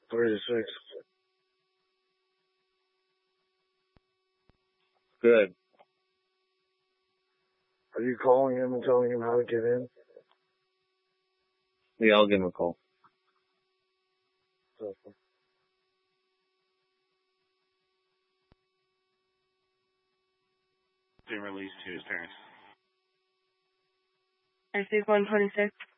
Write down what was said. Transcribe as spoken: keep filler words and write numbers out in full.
thirty-six. Good. Are you calling him and telling him how to get in? Yeah, I'll give him a call. Been released to his parents. I C one twenty-six.